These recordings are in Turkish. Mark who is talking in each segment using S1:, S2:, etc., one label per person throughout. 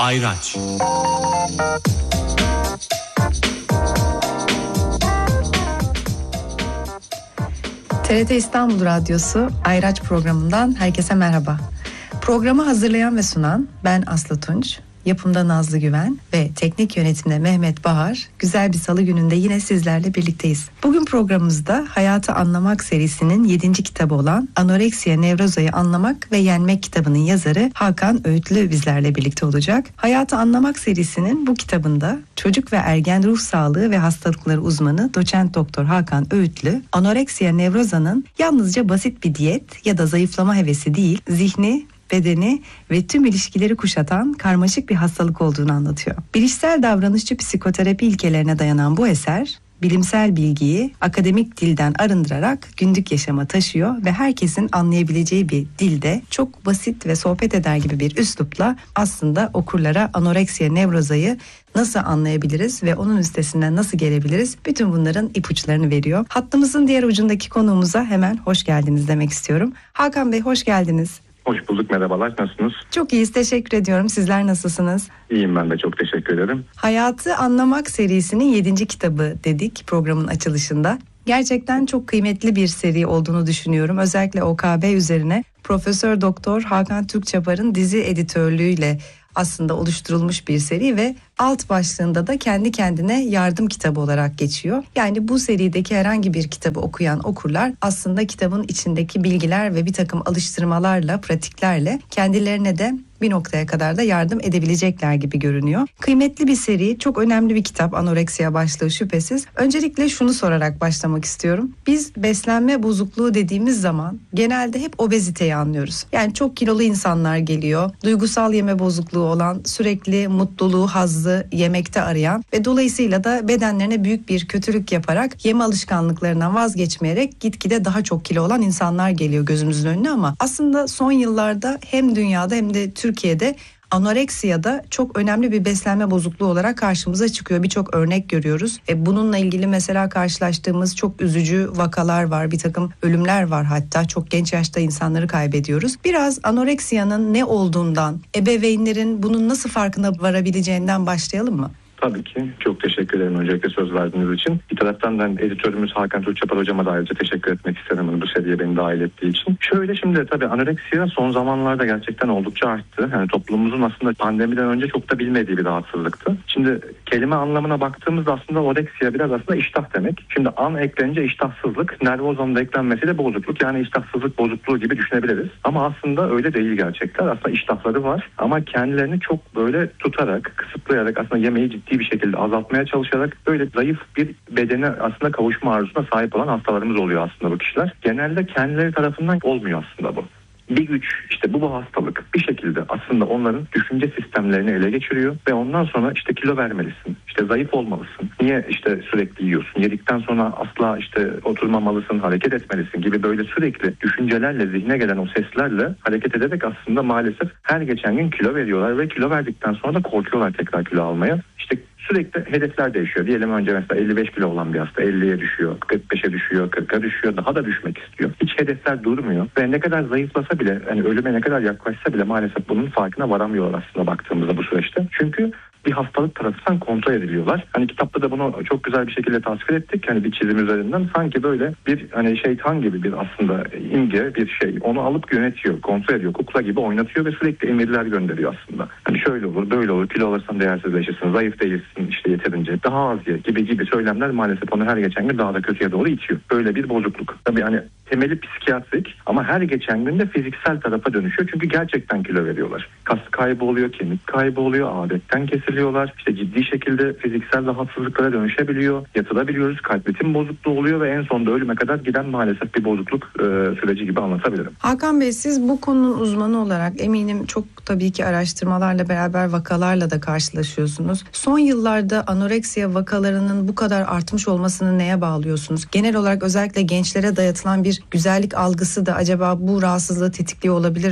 S1: Ayraç.
S2: TRT İstanbul Radyosu Ayraç programından herkese merhaba. Programı hazırlayan ve sunan ben Aslı Tunç, yapımda Nazlı Güven ve teknik yönetimde Mehmet Bahar. Güzel bir salı gününde yine sizlerle birlikteyiz. Bugün programımızda Hayatı Anlamak serisinin 7. kitabı olan Anoreksiya Nevroza'yı Anlamak ve Yenmek kitabının yazarı Hakan Öğütlü bizlerle birlikte olacak. Hayatı Anlamak serisinin bu kitabında çocuk ve ergen ruh sağlığı ve hastalıkları uzmanı doçent doktor Hakan Öğütlü, anoreksiya nevroza'nın yalnızca basit bir diyet ya da zayıflama hevesi değil, zihni, bedeni ve tüm ilişkileri kuşatan karmaşık bir hastalık olduğunu anlatıyor. Bilişsel davranışçı psikoterapi ilkelerine dayanan bu eser, bilimsel bilgiyi akademik dilden arındırarak günlük yaşama taşıyor ve herkesin anlayabileceği bir dilde çok basit ve sohbet eder gibi bir üslupla aslında okurlara anoreksiya nevrozayı nasıl anlayabiliriz ve onun üstesinden nasıl gelebiliriz? Bütün bunların ipuçlarını veriyor. Hattımızın diğer ucundaki konuğumuza hemen hoş geldiniz demek istiyorum. Hakan Bey, hoş geldiniz.
S3: Hoş bulduk, merhabalar, nasılsınız?
S2: Çok iyiyiz, teşekkür ediyorum. Sizler nasılsınız?
S3: İyiyim, ben de çok teşekkür ederim.
S2: Hayatı Anlamak serisinin 7. kitabı dedik programın açılışında. Gerçekten çok kıymetli bir seri olduğunu düşünüyorum. Özellikle OKB üzerine Profesör Doktor Hakan Türkçapar'ın dizi editörlüğüyle aslında oluşturulmuş bir seri ve alt başlığında da kendi kendine yardım kitabı olarak geçiyor. Yani bu serideki herhangi bir kitabı okuyan okurlar aslında kitabın içindeki bilgiler ve bir takım alıştırmalarla, pratiklerle kendilerine de bir noktaya kadar da yardım edebilecekler gibi görünüyor. Kıymetli bir seri, çok önemli bir kitap anoreksiya başlığı şüphesiz. Öncelikle şunu sorarak başlamak istiyorum. Biz beslenme bozukluğu dediğimiz zaman genelde hep obeziteyi anlıyoruz. Yani çok kilolu insanlar geliyor, duygusal yeme bozukluğu olan, sürekli mutluluğu, hazzı yemekte arayan ve dolayısıyla da bedenlerine büyük bir kötülük yaparak yeme alışkanlıklarından vazgeçmeyerek gitgide daha çok kilo olan insanlar geliyor gözümüzün önüne ama aslında son yıllarda hem dünyada hem de Türkiye'de anoreksiya da çok önemli bir beslenme bozukluğu olarak karşımıza çıkıyor. Birçok örnek görüyoruz. Bununla ilgili mesela karşılaştığımız çok üzücü vakalar var. Bir takım ölümler var, hatta çok genç yaşta insanları kaybediyoruz. Biraz anoreksiyanın ne olduğundan, ebeveynlerin bunun nasıl farkına varabileceğinden başlayalım mı?
S3: Tabii ki. Çok teşekkür ederim öncelikle söz verdiğiniz için. Bir taraftan da editörümüz Hakan Türkçapar hocama da ayrıca teşekkür etmek isterim bu seriye beni dahil ettiği için. Şöyle, şimdi tabii anoreksiya son zamanlarda gerçekten oldukça arttı. Yani toplumumuzun aslında pandemiden önce çok da bilmediği bir rahatsızlıktı. Şimdi kelime anlamına baktığımızda aslında anoreksiya biraz aslında iştah demek. Şimdi an eklenince iştahsızlık, nervozonun da eklenmesiyle bozukluk, yani iştahsızlık bozukluğu gibi düşünebiliriz. Ama aslında öyle değil gerçekten. Aslında iştahları var ama kendilerini çok böyle tutarak, kısıtlayarak aslında yemeği ciddi bir şekilde azaltmaya çalışarak böyle zayıf bir bedene aslında kavuşma arzusuna sahip olan hastalarımız oluyor aslında bu kişiler. Genelde kendileri tarafından olmuyor aslında bu. Bir güç, işte bu hastalık bir şekilde aslında onların düşünce sistemlerini ele geçiriyor ve ondan sonra işte kilo vermelisin, işte zayıf olmalısın, niye işte sürekli yiyorsun, yedikten sonra asla işte oturmamalısın, hareket etmelisin gibi böyle sürekli düşüncelerle, zihne gelen o seslerle hareket ederek aslında maalesef her geçen gün kilo veriyorlar ve kilo verdikten sonra da korkuyorlar tekrar kilo almaya. İşte sürekli hedefler değişiyor. Diyelim önce mesela 55 kilo olan bir hasta 50'ye düşüyor, 45'e düşüyor, 40'a düşüyor, daha da düşmek istiyor. Hiç hedefler durmuyor ve ne kadar zayıflasa bile, yani ölüme ne kadar yaklaşsa bile maalesef bunun farkına varamıyorlar aslında baktığımızda bu süreçte. Çünkü bir hastalık tarafından kontrol ediliyorlar. Hani kitapta da bunu çok güzel bir şekilde tasvir ettik. Hani bir çizim üzerinden sanki böyle bir hani şeytan gibi bir aslında imge bir şey. Onu alıp yönetiyor, kontrol ediyor, kukla gibi oynatıyor ve sürekli emirler gönderiyor aslında. Hani şöyle olur, böyle olur, kilo alırsan değersizleşirsin, zayıf değilsin işte yeterince, daha az ye gibi söylemler maalesef onu her geçen gün daha da kötüye doğru itiyor. Böyle bir bozukluk. Tabii hani temeli psikiyatrik ama her geçen gün de fiziksel tarafa dönüşüyor. Çünkü gerçekten kilo veriyorlar. Kas kaybı oluyor, kemik kaybı oluyor, adetten kesiliyorlar. İşte ciddi şekilde fiziksel rahatsızlıklara dönüşebiliyor. Yatılabiliyoruz, kalp ritim bozukluğu oluyor ve en sonunda ölüme kadar giden maalesef bir bozukluk süreci gibi anlatabilirim.
S2: Hakan Bey, siz bu konunun uzmanı olarak eminim çok tabii ki araştırmalarla beraber vakalarla da karşılaşıyorsunuz. Son yıllarda anoreksiya vakalarının bu kadar artmış olmasını neye bağlıyorsunuz? Genel olarak özellikle gençlere dayatılan bir güzellik algısı da acaba bu rahatsızlığı tetikliyor olabilir mi?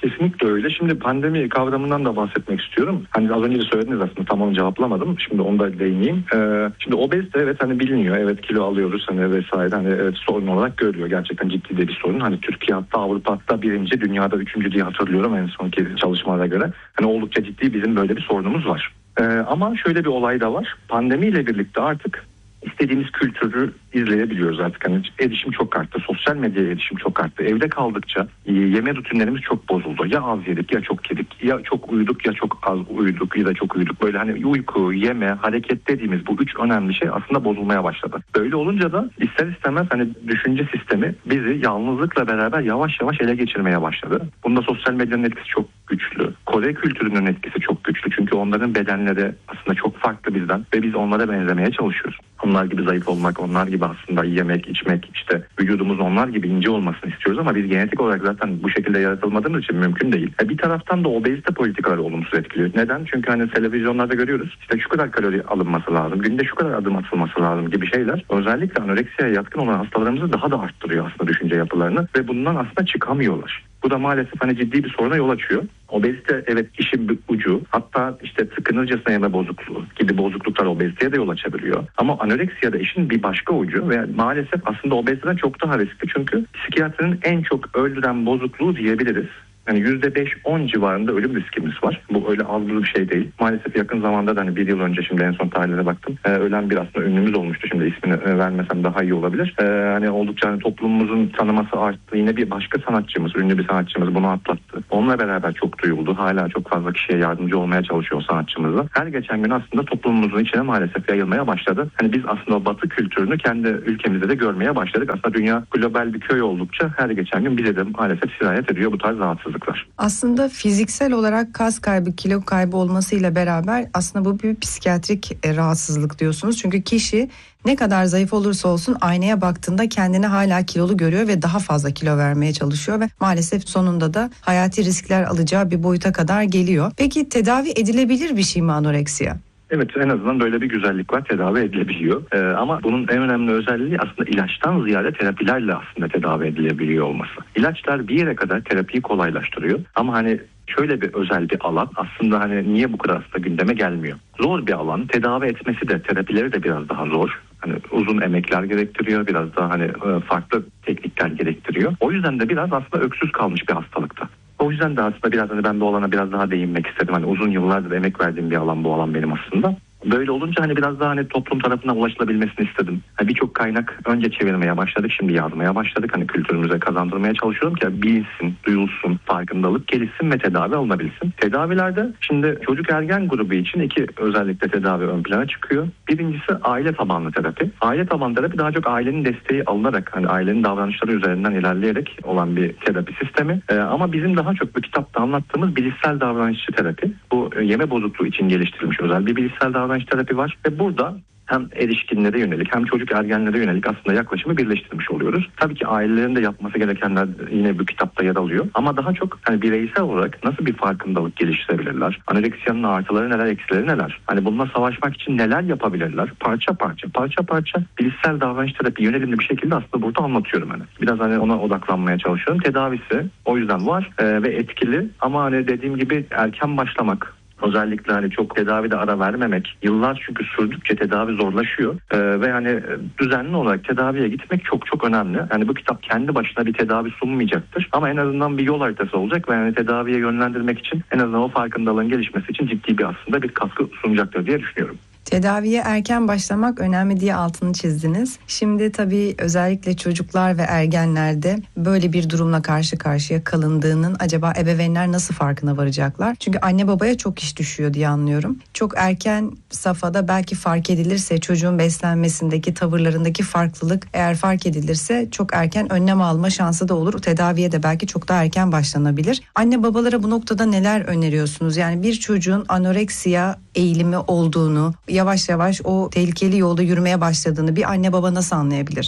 S3: Kesinlikle öyle. Şimdi pandemi kavramından da bahsetmek istiyorum. Hani az önce de söylediniz aslında, tam onu cevaplamadım. Şimdi onu da değineyim. Şimdi obezite evet hani biliniyor. Evet kilo alıyoruz hani vesaire. Hani evet sorun olarak görülüyor. Gerçekten ciddi de bir sorun. Hani Türkiye hatta Avrupa'da 1. dünyada 3. diye hatırlıyorum en sonki çalışmalara göre. Hani oldukça ciddi bizim böyle bir sorunumuz var. Ama şöyle bir olay da var. Pandemiyle birlikte artık istediğimiz kültürü izleyebiliyoruz artık. Hani erişim çok arttı. Sosyal medyaya erişim çok arttı. Evde kaldıkça yeme rutinlerimiz çok bozuldu. Ya az yedik ya çok yedik. Ya çok uyuduk ya çok az uyuduk ya da çok uyuduk. Böyle hani uyku, yeme, hareket dediğimiz bu 3 önemli şey aslında bozulmaya başladı. Böyle olunca da ister istemez hani düşünce sistemi bizi yalnızlıkla beraber yavaş yavaş ele geçirmeye başladı. Bunda sosyal medyanın etkisi çok güçlü. Kore kültürünün etkisi çok güçlü. Çünkü onların bedenleri aslında çok farklı bizden ve biz onlara benzemeye çalışıyoruz. Onlar gibi zayıf olmak, onlar gibi aslında yemek, içmek, işte vücudumuz onlar gibi ince olmasını istiyoruz ama biz genetik olarak zaten bu şekilde yaratılmadığımız için mümkün değil. Bir taraftan da obezite politikaları olumsuz etkiliyor. Neden? Çünkü hani televizyonlarda görüyoruz. İşte şu kadar kalori alınması lazım, günde şu kadar adım atılması lazım gibi şeyler. Özellikle anoreksiyaya yatkın olan hastalarımızı daha da arttırıyor aslında düşünce yapılarını ve bundan aslında çıkamıyorlar. Bu da maalesef hani ciddi bir soruna yol açıyor. Obezite evet işin bir ucu, hatta işte tıkınırcasına yeme bozukluğu gibi bozukluklar obeziteye de yol açabiliyor. Ama anoreksiya da işin bir başka ucu ve maalesef aslında obeziteden çok daha riskli. Çünkü psikiyatrinin en çok öldüren bozukluğu diyebiliriz. Yani %5-10 civarında ölüm riskimiz var. Bu öyle az bir şey değil. Maalesef yakın zamanda da hani bir yıl önce, şimdi en son tarihlere baktım. Ölen bir aslında ünlümüz olmuştu. Şimdi ismini vermesem daha iyi olabilir. Hani oldukça hani toplumumuzun tanıması arttı. Yine bir başka sanatçımız, ünlü bir sanatçımız bunu atlattı. Onunla beraber çok duyuldu. Hala çok fazla kişiye yardımcı olmaya çalışıyor o sanatçımız. Her geçen gün aslında toplumumuzun içine maalesef yayılmaya başladı. Hani biz aslında o Batı kültürünü kendi ülkemizde de görmeye başladık. Aslında dünya global bir köy oldukça her geçen gün bize de maalesef sirayet ediyor bu tarz rahatsızlıklar.
S2: Aslında fiziksel olarak kas kaybı, kilo kaybı olmasıyla beraber aslında bu bir psikiyatrik rahatsızlık diyorsunuz. Çünkü kişi ne kadar zayıf olursa olsun aynaya baktığında kendini hala kilolu görüyor ve daha fazla kilo vermeye çalışıyor ve maalesef sonunda da hayati riskler alacağı bir boyuta kadar geliyor. Peki tedavi edilebilir bir şey mi anoreksiya?
S3: Evet, en azından böyle bir güzellik var, tedavi edilebiliyor. Ama bunun en önemli özelliği aslında ilaçtan ziyade terapilerle aslında tedavi edilebiliyor olması. İlaçlar bir yere kadar terapiyi kolaylaştırıyor ama hani şöyle bir özel bir alan aslında hani niye bu kadar aslında gündeme gelmiyor? Zor bir alan, tedavi etmesi de terapileri de biraz daha zor. Hani uzun emekler gerektiriyor, biraz daha hani farklı teknikler gerektiriyor. O yüzden de biraz aslında öksüz kalmış bir hastalıkta. O yüzden de aslında biraz hani ben bu alana biraz daha değinmek istedim. Hani uzun yıllardır emek verdiğim bir alan bu alan benim aslında. Böyle olunca hani biraz daha hani toplum tarafından ulaşılabilmesini istedim. Hani birçok kaynak önce çevirmeye başladık, şimdi yazmaya başladık. Hani kültürümüze kazandırmaya çalışıyorum ki bilinsin, duyulsun, farkındalık gelişsin ve tedavi alınabilsin. Tedavilerde şimdi çocuk ergen grubu için iki özellikle tedavi ön plana çıkıyor. Birincisi aile tabanlı terapi. Aile tabanlı terapi daha çok ailenin desteği alınarak, hani ailenin davranışları üzerinden ilerleyerek olan bir terapi sistemi. Ama bizim daha çok bu kitapta anlattığımız bilişsel davranışçı terapi. Bu yeme bozukluğu için geliştirilmiş özel bir bilişsel davranış terapi var ve burada hem erişkinlere yönelik hem çocuk ergenlere yönelik aslında yaklaşımı birleştirmiş oluyoruz. Tabii ki ailelerin de yapması gerekenler yine bu kitapta yer alıyor. Ama daha çok hani bireysel olarak nasıl bir farkındalık geliştirebilirler? Anoreksiyanın artıları neler, eksileri neler? Hani bununla savaşmak için neler yapabilirler? Parça parça bilişsel davranış terapi yönelimli bir şekilde aslında burada anlatıyorum hani. Biraz hani ona odaklanmaya çalışıyorum. Tedavisi o yüzden var ve etkili ama hani dediğim gibi erken başlamak, özellikle hani çok tedavide ara vermemek, yıllar çünkü sürdükçe tedavi zorlaşıyor ve hani düzenli olarak tedaviye gitmek çok çok önemli. Yani bu kitap kendi başına bir tedavi sunmayacaktır ama en azından bir yol haritası olacak ve yani tedaviye yönlendirmek için en azından o farkındalığın gelişmesi için ciddi bir aslında bir katkı sunacaktır diye düşünüyorum.
S2: Tedaviye erken başlamak önemli diye altını çizdiniz. Şimdi tabii özellikle çocuklar ve ergenlerde böyle bir durumla karşı karşıya kalındığının acaba ebeveynler nasıl farkına varacaklar? Çünkü anne babaya çok iş düşüyor diye anlıyorum. Çok erken safhada belki fark edilirse çocuğun beslenmesindeki, tavırlarındaki farklılık eğer fark edilirse çok erken önlem alma şansı da olur. Tedaviye de belki çok daha erken başlanabilir. Anne babalara bu noktada neler öneriyorsunuz? Yani bir çocuğun anoreksiya eğilimi olduğunu, yavaş yavaş o tehlikeli yolda yürümeye başladığını bir anne baba nasıl anlayabilir?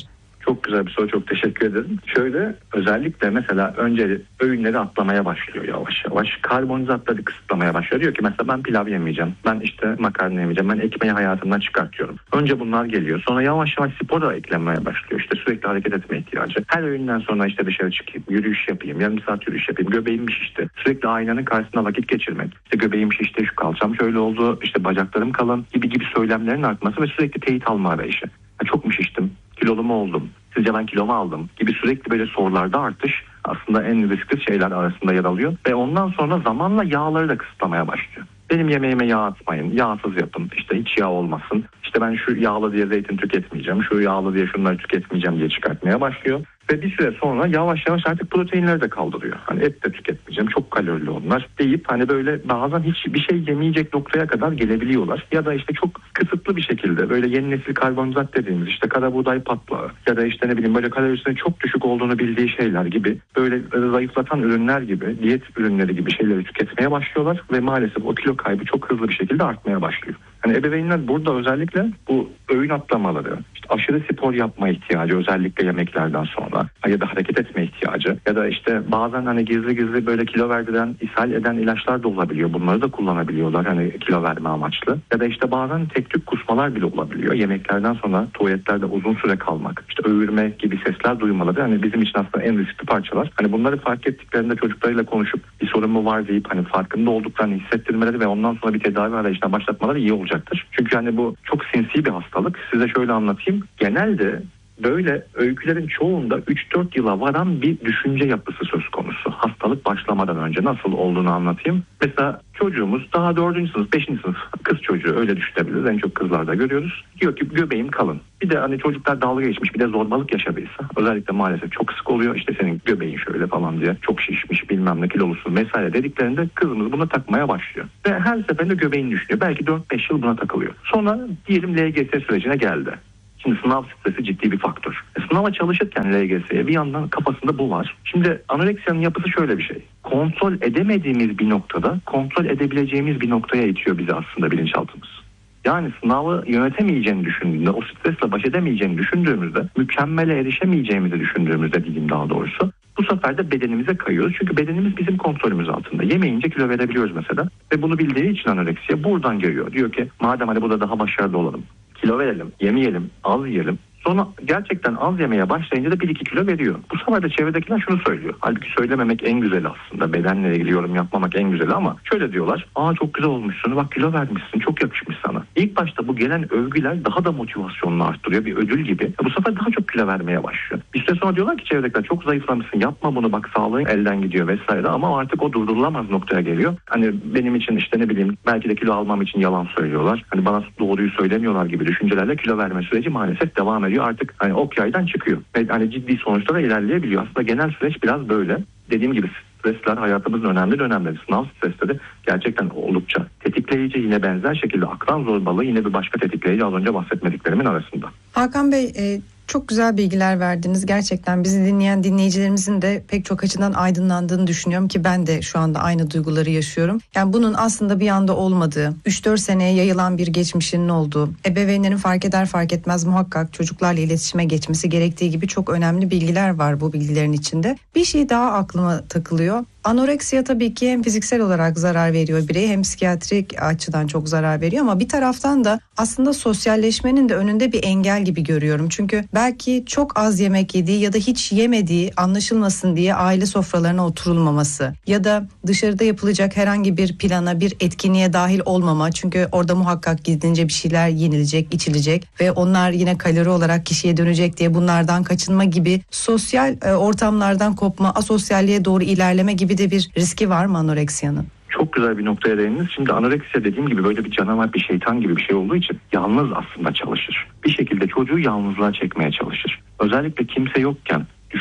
S3: Çok güzel bir soru, çok teşekkür ederim. Şöyle, özellikle mesela önce öğünleri atlamaya başlıyor yavaş yavaş. Karbonhidratları kısıtlamaya başlıyor. Diyor ki mesela ben pilav yemeyeceğim, ben işte makarna yemeyeceğim, ben ekmeği hayatımdan çıkartıyorum. Önce bunlar geliyor. Sonra yavaş yavaş spor da eklenmeye başlıyor. İşte sürekli hareket etme ihtiyacı. Her öğünden sonra işte dışarı çıkayım, yürüyüş yapayım, yarım saat yürüyüş yapayım, göbeğim şişti. Sürekli aynanın karşısında vakit geçirmek. İşte göbeğim şişti, şu kalçam şöyle oldu, işte bacaklarım kalın gibi söylemlerin artması ve sürekli teyit alma arayışı. Çok mu şiştim? Kilolu mu oldum? Sizce ben kilo mu aldım? Gibi sürekli böyle sorularda artış aslında en riskli şeyler arasında yer alıyor. Ve ondan sonra zamanla yağları da kısıtlamaya başlıyor. Benim yemeğime yağ atmayın, yağsız yapın, işte hiç yağ olmasın. İşte ben şu yağlı diye zeytin tüketmeyeceğim, şu yağlı diye şunları tüketmeyeceğim diye çıkartmaya başlıyor. Ve bir süre sonra yavaş yavaş artık proteinleri de kaldırıyor. Hani et de tüketmeyeceğim, çok kalorili onlar deyip hani böyle bazen hiçbir şey yemeyecek noktaya kadar gelebiliyorlar. Ya da işte çok kısıtlı bir şekilde böyle yeni nesil karbonhidrat dediğimiz işte kara buğday patlağı ya da işte ne bileyim böyle kalorisinin çok düşük olduğunu bildiği şeyler gibi böyle zayıflatan ürünler gibi, diyet ürünleri gibi şeyleri tüketmeye başlıyorlar ve maalesef o kilo kaybı çok hızlı bir şekilde artmaya başlıyor. Hani ebeveynler burada özellikle bu öğün atlamaları, işte aşırı spor yapma ihtiyacı özellikle yemeklerden sonra ya da hareket etme ihtiyacı ya da işte bazen hani gizli böyle kilo verdiren, ishal eden ilaçlar da olabiliyor. Bunları da kullanabiliyorlar hani kilo verme amaçlı. Ya da işte bazen tek tük kusmalar bile olabiliyor. Yemeklerden sonra tuvaletlerde uzun süre kalmak, işte öğürme gibi sesler duymaları hani bizim için aslında en riskli parçalar. Hani bunları fark ettiklerinde çocuklarıyla konuşup bir sorun mu var deyip hani farkında olduklarını hissettirmeleri ve ondan sonra bir tedavi arayışına başlatmaları iyi olacaktır. Çünkü hani bu çok sinsi bir hastalık. Size şöyle anlatayım. Genelde böyle öykülerin çoğunda 3-4 yıla varan bir düşünce yapısı söz konusu. Hastalık başlamadan önce nasıl olduğunu anlatayım. Mesela çocuğumuz daha 4. sınıf, 5. sınıf kız çocuğu öyle düşünebiliriz. En çok kızlarda görüyoruz. Diyor ki göbeğim kalın. Bir de hani çocuklar dalga geçmiş bir de zorbalık yaşadıysa özellikle maalesef çok sık oluyor. İşte senin göbeğin şöyle falan diye çok şişmiş bilmem ne kilolusun vesaire dediklerinde kızımız buna takmaya başlıyor. Ve her seferinde göbeğini düşünüyor. Belki 4-5 yıl buna takılıyor. Sonra diyelim LGS sürecine geldi. Şimdi sınav stresi ciddi bir faktör. Sınava çalışırken LGS'ye bir yandan kafasında bu var. Şimdi anoreksiyanın yapısı şöyle bir şey. Kontrol edemediğimiz bir noktada kontrol edebileceğimiz bir noktaya itiyor bizi aslında bilinçaltımız. Yani sınavı yönetemeyeceğini düşündüğünde, o stresle baş edemeyeceğini düşündüğümüzde, mükemmele erişemeyeceğimizi düşündüğümüzde diyeyim daha doğrusu. Bu sefer de bedenimize kayıyoruz. Çünkü bedenimiz bizim kontrolümüz altında. Yemeyince kilo verebiliyoruz mesela. Ve bunu bildiği için anoreksiya buradan geliyor. Diyor ki madem hani burada daha başarılı olalım. Kilo verelim, yemeyelim, az yiyelim. Sonra gerçekten az yemeye başlayınca da 1-2 kilo veriyor. Bu sefer de çevredekiler şunu söylüyor. Halbuki söylememek en güzeli aslında. Bedenle ilgili yorum yapmamak en güzeli ama şöyle diyorlar. Çok güzel olmuşsun, bak kilo vermişsin, çok yakışmış sana. İlk başta bu gelen övgüler daha da motivasyonunu arttırıyor. Bir ödül gibi. Bu sefer daha çok kilo vermeye başlıyor. Bir süre sonra diyorlar ki çevredekiler çok zayıflamışsın, yapma bunu, bak sağlığın elden gidiyor vesaire. Ama artık o durdurulamaz noktaya geliyor. Hani benim için işte ne bileyim belki de kilo almam için yalan söylüyorlar. Hani bana doğruyu söylemiyorlar gibi düşüncelerle kilo verme süreci maalesef devam ediyor. Artık hani ok yaydan çıkıyor. Ve hani ciddi sonuçlara ilerleyebiliyor. Aslında genel süreç biraz böyle. Dediğim gibi stresler hayatımızın önemli dönemleri. Sınav stresleri gerçekten oldukça tetikleyici. Yine benzer şekilde akran zorbalığı yine bir başka tetikleyici az önce bahsetmediklerimin arasında.
S2: Hakan Bey çok güzel bilgiler verdiniz. Gerçekten bizi dinleyen dinleyicilerimizin de pek çok açıdan aydınlandığını düşünüyorum ki ben de şu anda aynı duyguları yaşıyorum. Yani bunun aslında bir anda olmadığı, 3-4 seneye yayılan bir geçmişinin olduğu, ebeveynlerin fark eder fark etmez muhakkak çocuklarla iletişime geçmesi gerektiği gibi çok önemli bilgiler var bu bilgilerin içinde. Bir şey daha aklıma takılıyor. Anoreksiya tabii ki hem fiziksel olarak zarar veriyor bireye hem psikiyatrik açıdan çok zarar veriyor ama bir taraftan da aslında sosyalleşmenin de önünde bir engel gibi görüyorum. Çünkü belki çok az yemek yediği ya da hiç yemediği anlaşılmasın diye aile sofralarına oturulmaması ya da dışarıda yapılacak herhangi bir plana, bir etkinliğe dahil olmama. Çünkü orada muhakkak gidince bir şeyler yenilecek, içilecek ve onlar yine kalori olarak kişiye dönecek diye bunlardan kaçınma gibi sosyal ortamlardan kopma, asosyalliğe doğru ilerleme gibi de bir riski var mı anoreksiyanın?
S3: Çok güzel bir noktaya değindiniz. Şimdi anoreksiya dediğim gibi böyle bir canavar, bir şeytan gibi bir şey olduğu için yalnız aslında çalışır. Bir şekilde çocuğu yalnızlığa çekmeye çalışır. Özellikle kimse yokken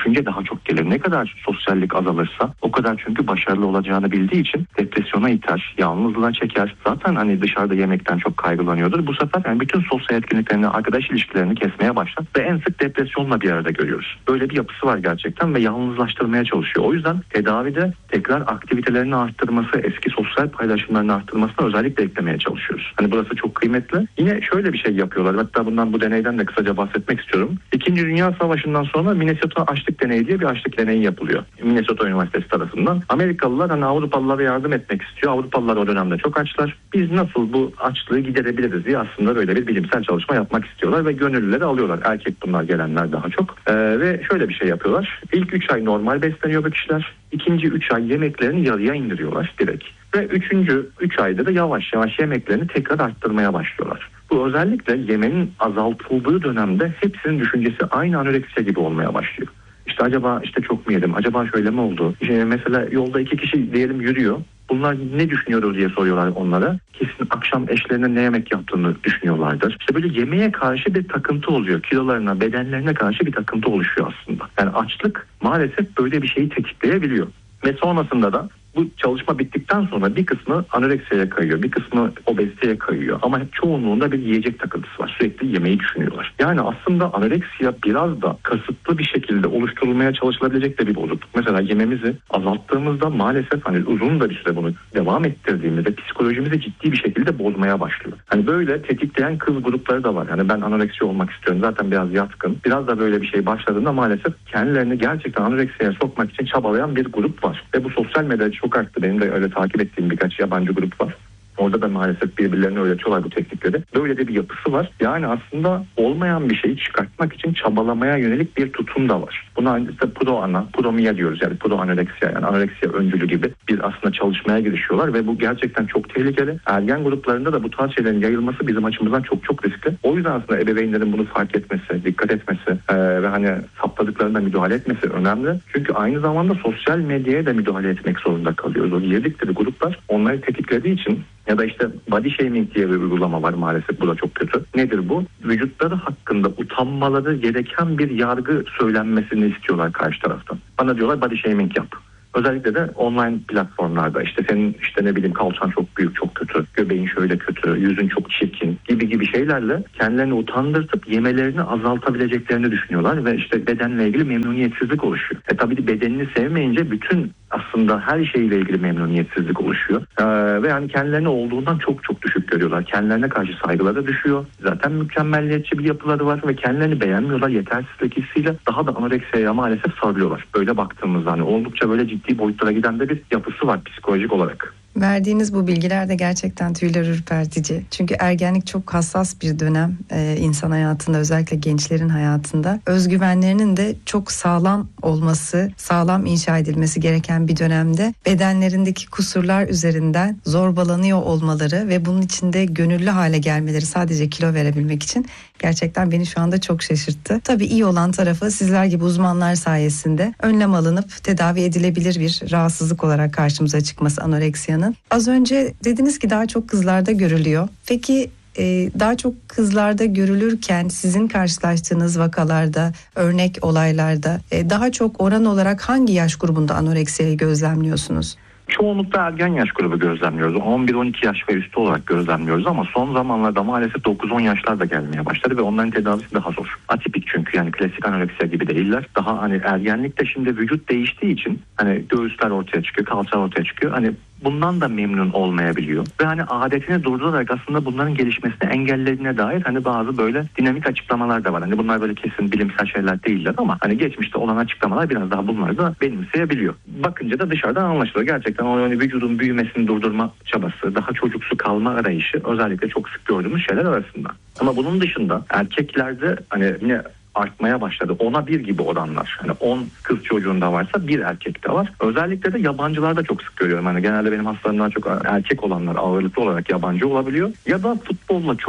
S3: düşünce daha çok gelir. Ne kadar sosyallik azalırsa o kadar çünkü başarılı olacağını bildiği için depresyona iter, yalnızlığa çeker. Zaten hani dışarıda yemekten çok kaygılanıyordur. Bu sefer yani bütün sosyal etkinliklerini, arkadaş ilişkilerini kesmeye başlar ve en sık depresyonla bir arada görüyoruz. Böyle bir yapısı var gerçekten ve yalnızlaştırmaya çalışıyor. O yüzden tedavide tekrar aktivitelerini arttırması, eski sosyal paylaşımlarını arttırmasına özellikle eklemeye çalışıyoruz. Hani burası çok kıymetli. Yine şöyle bir şey yapıyorlar. Hatta bu deneyden de kısaca bahsetmek istiyorum. İkinci Dünya Savaşı'ndan sonra Minnesota Açlık Deneyi diye bir açlık deneyi yapılıyor. Minnesota Üniversitesi tarafından. Amerikalılar hani Avrupalılara yardım etmek istiyor. Avrupalılar o dönemde çok açlar. Biz nasıl bu açlığı giderebiliriz diye aslında böyle bir bilimsel çalışma yapmak istiyorlar ve gönüllüleri alıyorlar. Erkek bunlar gelenler daha çok. Ve şöyle bir şey yapıyorlar. İlk 3 ay normal besleniyor bu kişiler. İkinci 3 ay yemeklerini yarıya indiriyorlar direkt. Ve 3. ayda da yavaş yavaş yemeklerini tekrar arttırmaya başlıyorlar. Bu özellikle yemenin azaltıldığı dönemde hepsinin düşüncesi aynı anoreksiya gibi olmaya başlıyor. İşte acaba çok mu yedim? Acaba şöyle mi oldu? Mesela yolda 2 kişi diyelim yürüyor. Bunlar ne düşünüyordur diye soruyorlar onlara. Kesin akşam eşlerine ne yemek yaptığını düşünüyorlardır. İşte böyle yemeğe karşı bir takıntı oluyor. Kilolarına, bedenlerine karşı bir takıntı oluşuyor aslında. Yani açlık maalesef böyle bir şeyi tetikleyebiliyor. Ve sonrasında da bu çalışma bittikten sonra bir kısmı anoreksiyaya kayıyor, bir kısmı obeziteye kayıyor. Ama çoğunluğunda bir yiyecek takıntısı var. Sürekli yemeği düşünüyorlar. Yani aslında anoreksiya biraz da kasıtlı bir şekilde oluşturulmaya çalışılabilecek de bir bozukluk. Mesela yememizi azalttığımızda maalesef uzun da bir süre bunu devam ettirdiğimizde psikolojimizi ciddi bir şekilde bozmaya başlıyor. Böyle tetikleyen kız grupları da var. Ben anoreksiya olmak istiyorum. Zaten biraz yatkın. Biraz da böyle bir şey başladığında maalesef kendilerini gerçekten anoreksiyaya sokmak için çabalayan bir grup var. Ve bu sosyal medyada çok arttı. Benim de öyle takip ettiğim birkaç yabancı grup var. Orada da maalesef birbirlerine öğretiyorlar bu teknikleri. Böyle de bir yapısı var. Yani aslında olmayan bir şeyi çıkartmak için çabalamaya yönelik bir tutum da var. Buna işte promia diyoruz. Yani proanoreksiya, yani anoreksiya öncülü gibi bir aslında çalışmaya girişiyorlar ve bu gerçekten çok tehlikeli. Ergen gruplarında da bu tarz şeylerin yayılması bizim açımızdan çok çok riskli. O yüzden aslında ebeveynlerin bunu fark etmesi, dikkat etmesi ve sapladıklarında müdahale etmesi önemli. Çünkü aynı zamanda sosyal medyaya da müdahale etmek zorunda kalıyoruz. O girdikleri gruplar onları tetiklediği için ya da body shaming diye bir uygulama var maalesef, bu da çok kötü. Nedir bu? Vücutları hakkında utanmaları gereken bir yargı söylenmesini istiyorlar karşı taraftan. Bana diyorlar body shaming yap. Özellikle de online platformlarda senin kalçan çok büyük, çok kötü, göbeğin şöyle kötü, yüzün çok çirkin gibi şeylerle kendilerini utandırtıp yemelerini azaltabileceklerini düşünüyorlar ve bedenle ilgili memnuniyetsizlik oluşuyor. Tabii bedenini sevmeyince bütün aslında her şeyle ilgili memnuniyetsizlik oluşuyor. Ve kendilerini olduğundan çok çok düşük görüyorlar. Kendilerine karşı saygıları düşüyor. Zaten mükemmelliyetçi bir yapıları var ve kendilerini beğenmiyorlar. Yetersizlik hissiyle daha da anoreksiyaya maalesef sarılıyorlar. Böyle baktığımızda oldukça böyle ciddi boyutlara giden de bir yapısı var psikolojik olarak.
S2: Verdiğiniz bu bilgiler de gerçekten tüyler ürpertici. Çünkü ergenlik çok hassas bir dönem insan hayatında, özellikle gençlerin hayatında. Özgüvenlerinin de çok sağlam olması, sağlam inşa edilmesi gereken bir dönemde bedenlerindeki kusurlar üzerinden zorbalanıyor olmaları ve bunun içinde gönüllü hale gelmeleri sadece kilo verebilmek için gerçekten beni şu anda çok şaşırttı. Tabii iyi olan tarafı sizler gibi uzmanlar sayesinde önlem alınıp tedavi edilebilir bir rahatsızlık olarak karşımıza çıkması anoreksiyanın. Az önce dediniz ki daha çok kızlarda görülüyor. Peki daha çok kızlarda görülürken sizin karşılaştığınız vakalarda, örnek olaylarda daha çok oran olarak hangi yaş grubunda anoreksiyayı gözlemliyorsunuz?
S3: Çoğunlukla ergen yaş grubu gözlemliyoruz. 11-12 yaş ve üstü olarak gözlemliyoruz ama son zamanlarda maalesef 9-10 yaşlar da gelmeye başladı ve onların tedavisi daha zor. Atipik çünkü, klasik anoreksiya gibi değiller. Daha ergenlikte şimdi vücut değiştiği için göğüsler ortaya çıkıyor, kalçalar ortaya çıkıyor. Bundan da memnun olmayabiliyor. Ve adetini durdurarak aslında bunların gelişmesini engellediğine dair bazı böyle dinamik açıklamalar da var. Bunlar böyle kesin bilimsel şeyler değiller ama geçmişte olan açıklamalar biraz daha bunları da benimseyebiliyor. Bakınca da dışarıdan anlaşılıyor. Gerçekten o vücudun büyümesini durdurma çabası, daha çocuksu kalma arayışı özellikle çok sık gördüğümüz şeyler arasında. Ama bunun dışında erkeklerde yine artmaya başladı. 10'a 1 gibi oranlar. 10 kız çocuğunda varsa 1 erkekte var. Özellikle de yabancılarda çok sık görüyorum. Genelde benim hastalarımdan çok erkek olanlar ağırlıklı olarak yabancı olabiliyor. Ya da futbolla çok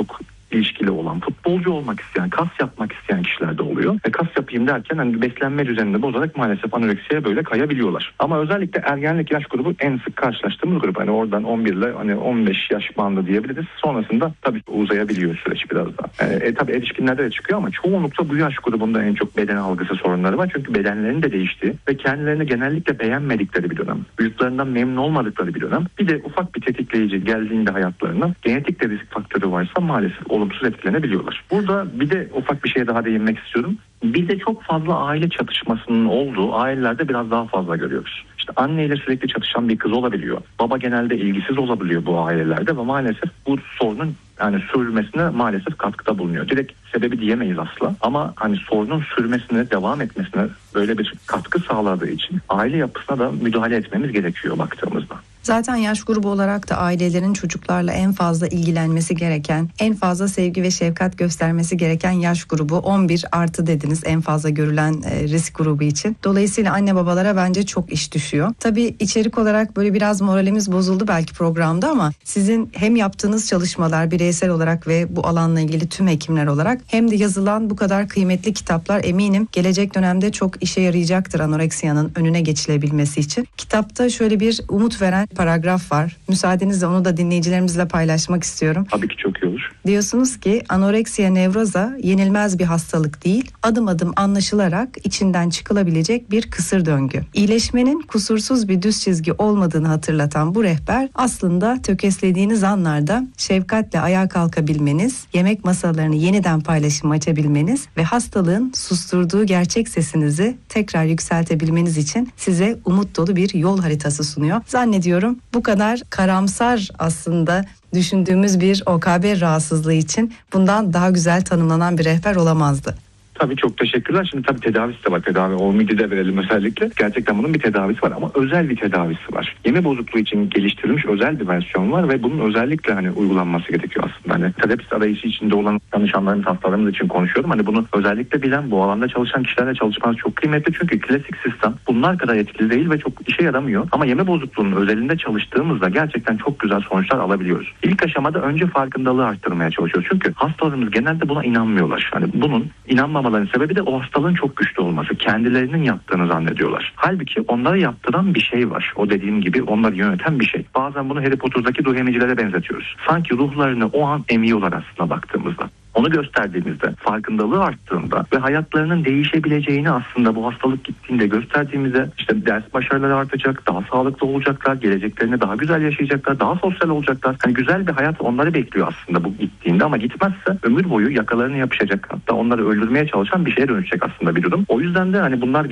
S3: ilişkili olan, futbolcu olmak isteyen, kas yapmak isteyen kişiler de oluyor. Kas yapayım derken hani beslenme düzenini bozarak maalesef anoreksiye böyle kayabiliyorlar. Ama özellikle ergenlik yaş grubu en sık karşılaştığımız grup. Hani oradan 11 ile hani 15 yaş bandı diyebiliriz. Sonrasında tabii uzayabiliyor süreç biraz daha. Tabii erişkinlerde de çıkıyor ama çoğunlukla bu yaş grubunda en çok beden algısı sorunları var. Çünkü bedenlerinin de değiştiği ve kendilerini genellikle beğenmedikleri bir dönem. Vücutlarından memnun olmadıkları bir dönem. Bir de ufak bir tetikleyici geldiğinde hayatlarına genetik de risk faktörü varsa maalesef olumsuz etkilenebiliyorlar. Burada bir de ufak bir şeye daha değinmek istiyorum. Bir de çok fazla aile çatışmasının olduğu ailelerde biraz daha fazla görüyoruz. İşte anneyle sürekli çatışan bir kız olabiliyor. Baba genelde ilgisiz olabiliyor bu ailelerde ve maalesef bu sorunun yani sürmesine maalesef katkıda bulunuyor. Direkt sebebi diyemeyiz asla ama hani sorunun sürmesine, devam etmesine böyle bir katkı sağladığı için aile yapısına da müdahale etmemiz gerekiyor baktığımızda.
S2: Zaten yaş grubu olarak da ailelerin çocuklarla en fazla ilgilenmesi gereken, en fazla sevgi ve şefkat göstermesi gereken yaş grubu 11 artı dediniz en fazla görülen risk grubu için. Dolayısıyla anne babalara bence çok iş düşüyor. Tabii içerik olarak böyle biraz moralimiz bozuldu belki programda ama sizin hem yaptığınız çalışmalar bireysel olarak ve bu alanla ilgili tüm hekimler olarak hem de yazılan bu kadar kıymetli kitaplar eminim gelecek dönemde çok işe yarayacaktır anoreksiyanın önüne geçilebilmesi için. Kitapta şöyle bir umut veren paragraf var. Müsaadenizle onu da dinleyicilerimizle paylaşmak istiyorum.
S3: Tabii ki çok iyi olur.
S2: Diyorsunuz ki anoreksiya nevroza yenilmez bir hastalık değil, adım adım anlaşılarak içinden çıkılabilecek bir kısır döngü. İyileşmenin kusursuz bir düz çizgi olmadığını hatırlatan bu rehber aslında tökezlediğiniz anlarda şefkatle ayağa kalkabilmeniz, yemek masalarını yeniden paylaşıma açabilmeniz ve hastalığın susturduğu gerçek sesinizi tekrar yükseltebilmeniz için size umut dolu bir yol haritası sunuyor. Zannediyorum bu kadar karamsar aslında düşündüğümüz bir OKB rahatsızlığı için bundan daha güzel tanımlanan bir rehber olamazdı.
S3: Tabii çok teşekkürler. Şimdi tabii tedavisi de var. Tedavi o midede verelim özellikle. Gerçekten bunun bir tedavisi var ama özel bir tedavisi var. Yeme bozukluğu için geliştirilmiş özel bir versiyon var ve bunun özellikle hani uygulanması gerekiyor aslında. Hani terapist arayışı içinde olan danışanlarımız, hastalarımız için konuşuyorum. Hani bunu özellikle bilen, bu alanda çalışan kişilerle çalışmanız çok kıymetli. Çünkü klasik sistem bunlar kadar etkili değil ve çok işe yaramıyor. Ama yeme bozukluğunun özelinde çalıştığımızda gerçekten çok güzel sonuçlar alabiliyoruz. İlk aşamada önce farkındalığı arttırmaya çalışıyoruz. Çünkü hastalarımız genelde buna inanmıyorlar. Hani bunun inanmamalarının sebebi de o hastalığın çok güçlü olması. Kendilerinin yaptığını zannediyorlar. Halbuki onları yaptıran bir şey var. O dediğim gibi onları yöneten bir şey. Bazen bunu Harry Potter'daki ruh emicilere benzetiyoruz. Sanki ruhlarını o an emiyorlar aslında baktığımızda. Onu gösterdiğimizde, farkındalığı arttığında ve hayatlarının değişebileceğini aslında bu hastalık gittiğinde gösterdiğimizde işte ders başarıları artacak, daha sağlıklı olacaklar, geleceklerini daha güzel yaşayacaklar, daha sosyal olacaklar. Hani güzel bir hayat onları bekliyor aslında bu gittiğinde ama gitmezse ömür boyu yakalarını yapışacak, hatta onları öldürmeye çalışan bir şeye dönüşecek aslında bir durum. O yüzden de hani bunlar